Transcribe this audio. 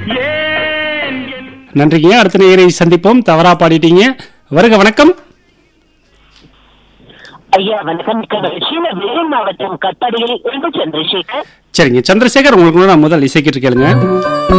நன்றிங்க. அடுத்த நேயரை சந்திப்போம். தவறா பாடிட்டீங்க. வருக வணக்கம். ஐயா வணக்கம். வேலூர் மாவட்டம் கட்பாடியில் இருந்து சந்திரசேகர். சரிங்க சந்திரசேகர், உங்களுக்கு நான் முதல் இசைக்கிட்டு கேளுங்க.